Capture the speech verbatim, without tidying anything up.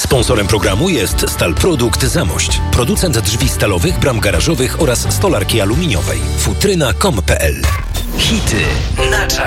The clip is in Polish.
Sponsorem programu jest Stalprodukt Zamość, producent drzwi stalowych, bram garażowych oraz stolarki aluminiowej. futryna kropka com kropka pe el. Hity na czas.